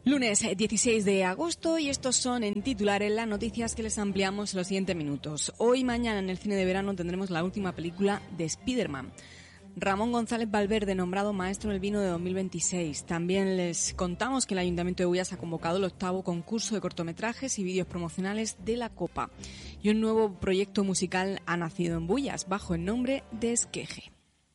Lunes 16 de agosto y estos son en titulares las noticias que les ampliamos en los siguientes minutos. Hoy y mañana en el cine de verano tendremos la última película de Spider-Man. Ramón González Valverde, nombrado maestro del vino de 2026. También les contamos que el Ayuntamiento de Bullas ha convocado el 8º concurso de cortometrajes y vídeos promocionales de la Copa. Y un nuevo proyecto musical ha nacido en Bullas bajo el nombre de Esqueje.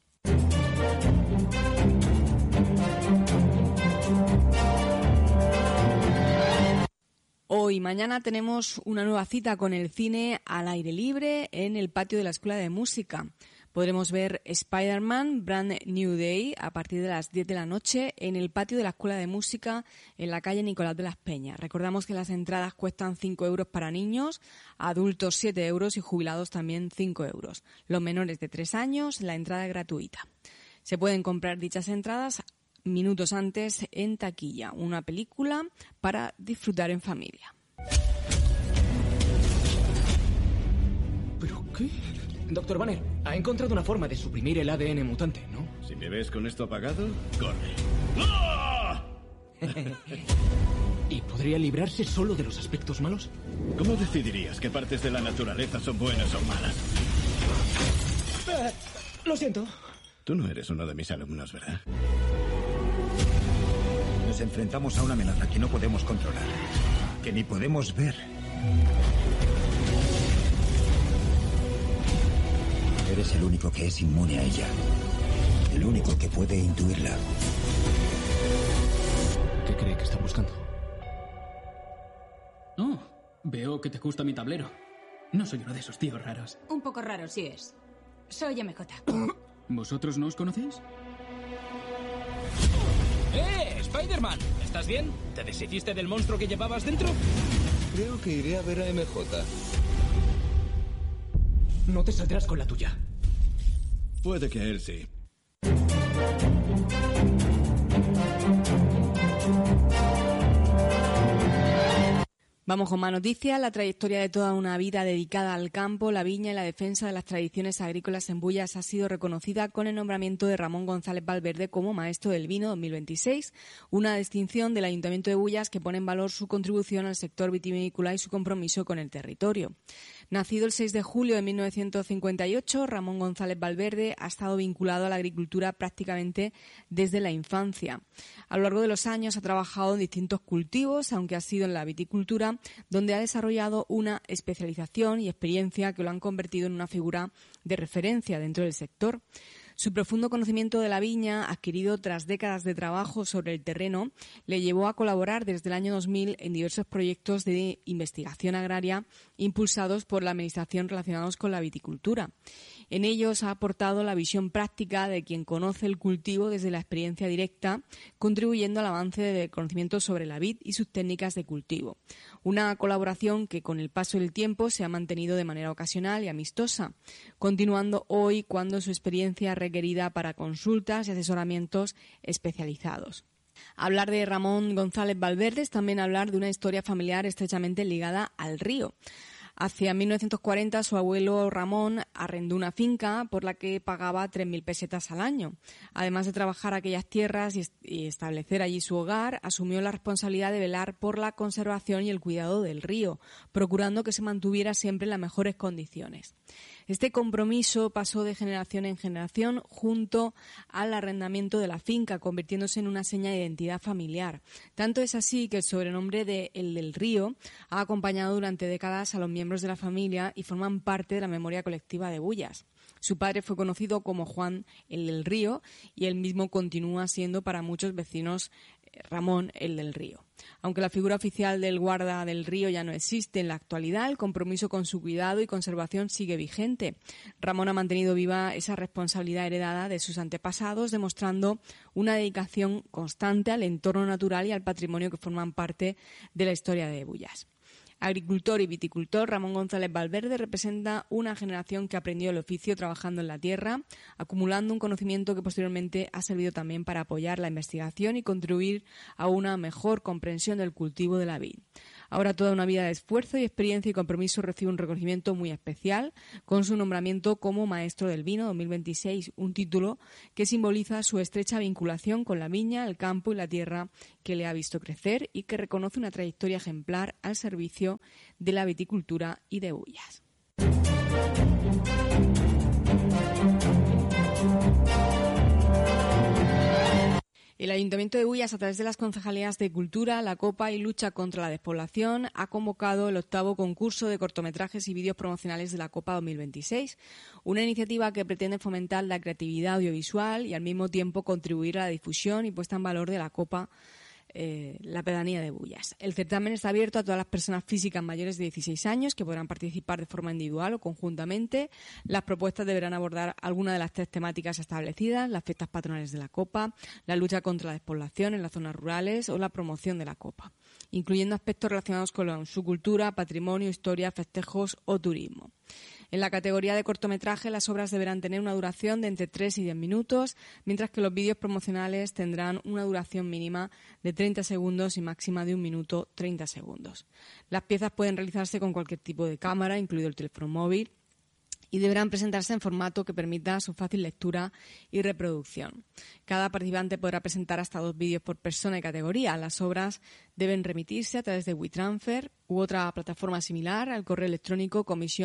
Hoy y mañana tenemos una nueva cita con el cine al aire libre en el patio de la Escuela de Música. Podremos ver Spider-Man Brand New Day a partir de las 10 de la noche en el patio de la Escuela de Música en la calle Nicolás de las Peñas. Recordamos que las entradas cuestan 5 euros para niños, adultos 7 euros y jubilados también 5 euros. Los menores de 3 años, la entrada es gratuita. Se pueden comprar dichas entradas minutos antes en taquilla. Una película para disfrutar en familia. ¿Pero qué? Doctor Banner, ha encontrado una forma de suprimir el ADN mutante, ¿no? Si me ves con esto apagado, corre. ¡Ah! ¿Y podría librarse solo de los aspectos malos? ¿Cómo decidirías qué partes de la naturaleza son buenas o malas? Lo siento. Tú no eres uno de mis alumnos, ¿verdad? Nos enfrentamos a una amenaza que no podemos controlar, que ni podemos ver. Eres el único que es inmune a ella. El único que puede intuirla. ¿Qué cree que está buscando? Oh, veo que te gusta mi tablero. No soy uno de esos tíos raros. Un poco raro, sí es. Soy MJ. ¿Vosotros no os conocéis? ¡Spider-Man! ¿Estás bien? ¿Te deshiciste del monstruo que llevabas dentro? Creo que iré a ver a MJ. No te saldrás con la tuya. Puede que él sí. Vamos con más noticias. La trayectoria de toda una vida dedicada al campo, la viña y la defensa de las tradiciones agrícolas en Bullas ha sido reconocida con el nombramiento de Ramón González Valverde como maestro del vino 2026, una distinción del Ayuntamiento de Bullas que pone en valor su contribución al sector vitivinícola y su compromiso con el territorio. Nacido el 6 de julio de 1958, Ramón González Valverde ha estado vinculado a la agricultura prácticamente desde la infancia. A lo largo de los años ha trabajado en distintos cultivos, aunque ha sido en la viticultura donde ha desarrollado una especialización y experiencia que lo han convertido en una figura de referencia dentro del sector. Su profundo conocimiento de la viña, adquirido tras décadas de trabajo sobre el terreno, le llevó a colaborar desde el año 2000 en diversos proyectos de investigación agraria impulsados por la Administración relacionados con la viticultura. En ellos ha aportado la visión práctica de quien conoce el cultivo desde la experiencia directa, contribuyendo al avance del conocimiento sobre la vid y sus técnicas de cultivo. Una colaboración que con el paso del tiempo se ha mantenido de manera ocasional y amistosa, continuando hoy cuando su experiencia requerida para consultas y asesoramientos especializados. Hablar de Ramón González Valverde es también hablar de una historia familiar estrechamente ligada al río. Hacia 1940 su abuelo Ramón arrendó una finca por la que pagaba 3.000 pesetas al año. Además de trabajar aquellas tierras y establecer allí su hogar, asumió la responsabilidad de velar por la conservación y el cuidado del río, procurando que se mantuviera siempre en las mejores condiciones. Este compromiso pasó de generación en generación junto al arrendamiento de la finca, convirtiéndose en una seña de identidad familiar. Tanto es así que el sobrenombre de El del Río ha acompañado durante décadas a los miembros de la familia y forman parte de la memoria colectiva de Bullas. Su padre fue conocido como Juan el del Río y él mismo continúa siendo para muchos vecinos Ramón el del Río. Aunque la figura oficial del guarda del río ya no existe en la actualidad, el compromiso con su cuidado y conservación sigue vigente. Ramón ha mantenido viva esa responsabilidad heredada de sus antepasados, demostrando una dedicación constante al entorno natural y al patrimonio que forman parte de la historia de Bullas. Agricultor y viticultor, Ramón González Valverde representa una generación que aprendió el oficio trabajando en la tierra, acumulando un conocimiento que posteriormente ha servido también para apoyar la investigación y contribuir a una mejor comprensión del cultivo de la vid. Ahora toda una vida de esfuerzo y experiencia y compromiso recibe un reconocimiento muy especial con su nombramiento como Maestro del Vino 2026, un título que simboliza su estrecha vinculación con la viña, el campo y la tierra que le ha visto crecer y que reconoce una trayectoria ejemplar al servicio de la viticultura y de Bullas. El Ayuntamiento de Bullas, a través de las concejalías de Cultura, La Copa y Lucha contra la Despoblación, ha convocado el 8º concurso de cortometrajes y vídeos promocionales de la Copa 2026, una iniciativa que pretende fomentar la creatividad audiovisual y al mismo tiempo contribuir a la difusión y puesta en valor de la Copa, la pedanía de Bullas. El certamen está abierto a todas las personas físicas mayores de 16 años que podrán participar de forma individual o conjuntamente. Las propuestas deberán abordar alguna de las 3 temáticas establecidas: las fiestas patronales de la Copa, la lucha contra la despoblación en las zonas rurales o la promoción de la Copa, incluyendo aspectos relacionados con su cultura, patrimonio, historia, festejos o turismo. En la categoría de cortometraje, las obras deberán tener una duración de entre 3 y 10 minutos, mientras que los vídeos promocionales tendrán una duración mínima de 30 segundos y máxima de 1 minuto 30 segundos. Las piezas pueden realizarse con cualquier tipo de cámara, incluido el teléfono móvil, y deberán presentarse en formato que permita su fácil lectura y reproducción. Cada participante podrá presentar hasta 2 vídeos por persona y categoría. Las obras deben remitirse a través de WeTransfer u otra plataforma similar al correo electrónico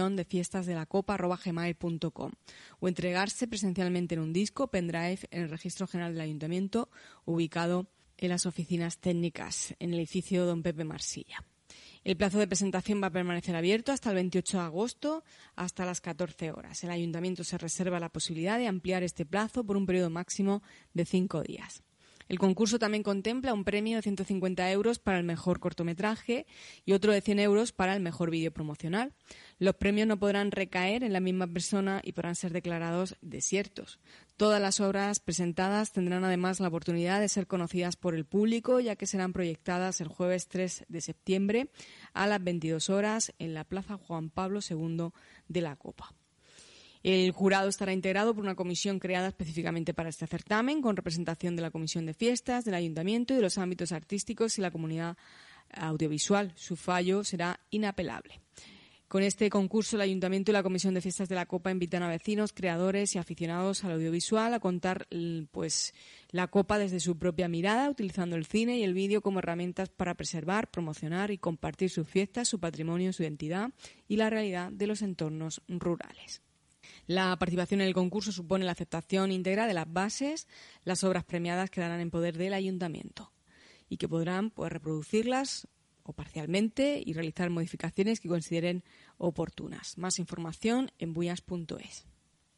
comisiondeffiestasdelacopa@gmail.com o entregarse presencialmente en un disco pendrive en el Registro General del Ayuntamiento, ubicado en las oficinas técnicas en el edificio Don Pepe Marsilla. El plazo de presentación va a permanecer abierto hasta el 28 de agosto, hasta las 14 horas. El Ayuntamiento se reserva la posibilidad de ampliar este plazo por un periodo máximo de 5 días. El concurso también contempla un premio de 150 euros para el mejor cortometraje y otro de 100 euros para el mejor vídeo promocional. Los premios no podrán recaer en la misma persona y podrán ser declarados desiertos. Todas las obras presentadas tendrán además la oportunidad de ser conocidas por el público, ya que serán proyectadas el jueves 3 de septiembre a las 22 horas en la Plaza Juan Pablo II de la Copa. El jurado estará integrado por una comisión creada específicamente para este certamen, con representación de la Comisión de Fiestas, del Ayuntamiento y de los ámbitos artísticos y la comunidad audiovisual. Su fallo será inapelable. Con este concurso, el Ayuntamiento y la Comisión de Fiestas de la Copa invitan a vecinos, creadores y aficionados al audiovisual a contar la Copa desde su propia mirada, utilizando el cine y el vídeo como herramientas para preservar, promocionar y compartir sus fiestas, su patrimonio, su identidad y la realidad de los entornos rurales. La participación en el concurso supone la aceptación íntegra de las bases. Las obras premiadas quedarán en poder del Ayuntamiento y que podrán reproducirlas o parcialmente y realizar modificaciones que consideren oportunas. Más información en bullas.es.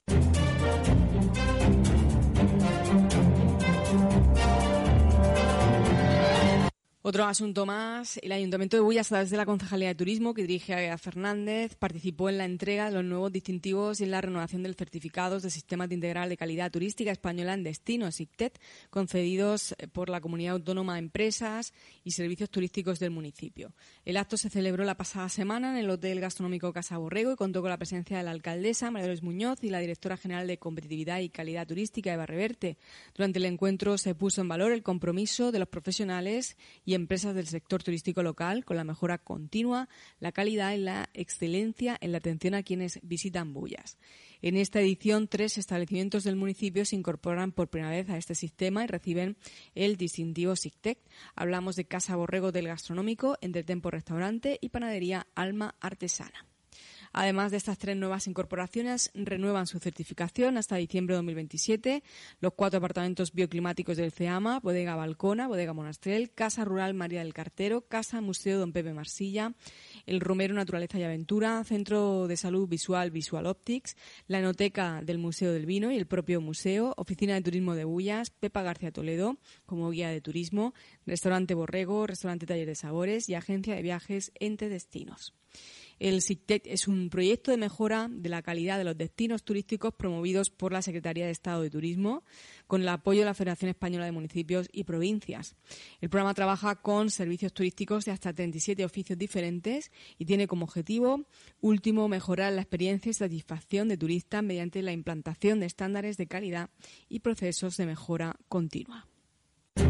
Otro asunto más, el Ayuntamiento de Bullas, a través de la Concejalía de Turismo, que dirige Agueda Fernández, participó en la entrega de los nuevos distintivos y en la renovación de los certificados de Sistema Integral de Calidad Turística Española en Destinos, SICTET, concedidos por la Comunidad Autónoma a empresas y servicios turísticos del municipio. El acto se celebró la pasada semana en el Hotel Gastronómico Casa Borrego y contó con la presencia de la alcaldesa, María Dolores Muñoz, y la directora general de Competitividad y Calidad Turística, Eva Reverte. Durante el encuentro se puso en valor el compromiso de los profesionales y empresas del sector turístico local con la mejora continua, la calidad y la excelencia en la atención a quienes visitan Bullas. En esta edición, 3 establecimientos del municipio se incorporan por primera vez a este sistema y reciben el distintivo SICTEC. Hablamos de Casa Borrego del Gastronómico, Entretempo Restaurante y Panadería Alma Artesana. Además de estas 3 nuevas incorporaciones, renuevan su certificación hasta diciembre de 2027 los 4 apartamentos bioclimáticos del CEAMA, Bodega Balcona, Bodega Monastrell, Casa Rural María del Cartero, Casa Museo Don Pepe Marsilla, el Romero Naturaleza y Aventura, Centro de Salud Visual Visual Optics, la Enoteca del Museo del Vino y el propio museo, Oficina de Turismo de Bullas, Pepa García Toledo como guía de turismo, Restaurante Borrego, Restaurante Taller de Sabores y Agencia de Viajes Ente Destinos. El SICTEC es un proyecto de mejora de la calidad de los destinos turísticos promovidos por la Secretaría de Estado de Turismo con el apoyo de la Federación Española de Municipios y Provincias. El programa trabaja con servicios turísticos de hasta 37 oficios diferentes y tiene como objetivo último mejorar la experiencia y satisfacción de turistas mediante la implantación de estándares de calidad y procesos de mejora continua.